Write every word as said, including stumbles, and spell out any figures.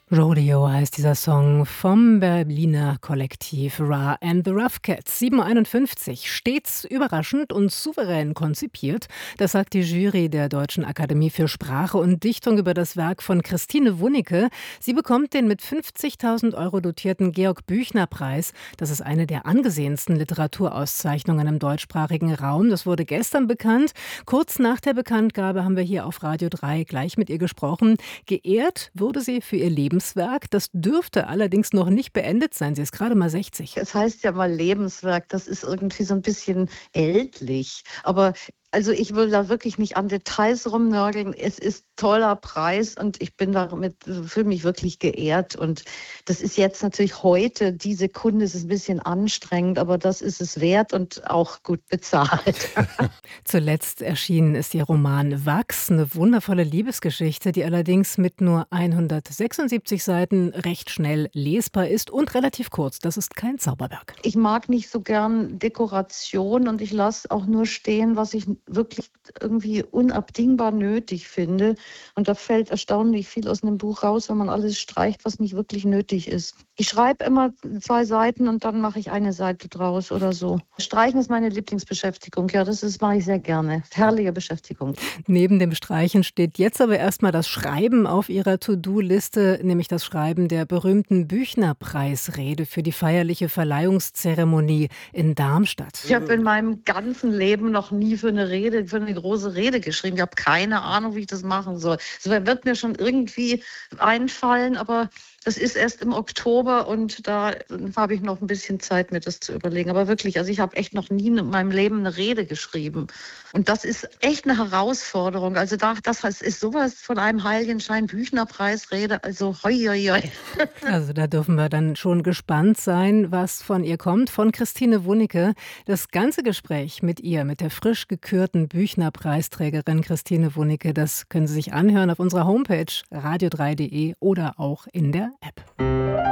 Rodeo heißt dieser Song vom Berliner Kollektiv Ra and the Rough Cats. sieben Uhr einundfünfzig, stets überraschend und souverän konzipiert. Das sagt die Jury der Deutschen Akademie für Sprache und Dichtung über das Werk von Christine Wunnecke. Sie bekommt den mit fünfzigtausend Euro dotierten Georg-Büchner-Preis. Das ist eine der angesehensten Literaturauszeichnungen im deutschsprachigen Raum. Das wurde gestern bekannt. Kurz nach der Bekanntgabe haben wir hier auf Radio drei gleich mit ihr gesprochen. Geehrt wurde sie für ihr Leben. Lebenswerk. Das dürfte allerdings noch nicht beendet sein. Sie ist gerade mal sechzig. Es heißt ja mal Lebenswerk, das ist irgendwie so ein bisschen ältlich. Aber also ich will da wirklich nicht an Details rumnörgeln. Es ist toller Preis und ich bin damit, fühle mich wirklich geehrt. Und das ist jetzt natürlich heute, die Sekunde ist ein bisschen anstrengend, aber das ist es wert und auch gut bezahlt. Zuletzt erschienen ist ihr Roman Wachs, eine wundervolle Liebesgeschichte, die allerdings mit nur hundertsechsundsiebzig Seiten recht schnell lesbar ist und relativ kurz. Das ist kein Zauberwerk. Ich mag nicht so gern Dekoration und ich lasse auch nur stehen, was ich wirklich irgendwie unabdingbar nötig finde. Und da fällt erstaunlich viel aus einem Buch raus, wenn man alles streicht, was nicht wirklich nötig ist. Ich schreibe immer zwei Seiten und dann mache ich eine Seite draus oder so. Streichen ist meine Lieblingsbeschäftigung. Ja, das ist, mache ich sehr gerne. Herrliche Beschäftigung. Neben dem Streichen steht jetzt aber erstmal das Schreiben auf ihrer To-Do-Liste, nämlich das Schreiben der berühmten Büchner-Preisrede für die feierliche Verleihungszeremonie in Darmstadt. Ich habe in meinem ganzen Leben noch nie für eine Rede, für eine große Rede geschrieben. Ich habe keine Ahnung, wie ich das machen soll. So wird mir schon irgendwie einfallen, aber das ist erst im Oktober und da habe ich noch ein bisschen Zeit, mir das zu überlegen. Aber wirklich, also ich habe echt noch nie in meinem Leben eine Rede geschrieben. Und das ist echt eine Herausforderung. Also da, das ist sowas von einem Heiligenschein Büchner-Preisrede. Also hoi, hoi, hoi. Also da dürfen wir dann schon gespannt sein, was von ihr kommt, von Christine Wunnecke. Das ganze Gespräch mit ihr, mit der frisch gekürten Büchner-Preisträgerin Christine Wunnecke, das können Sie sich anhören auf unserer Homepage radio drei punkt de oder auch in der App.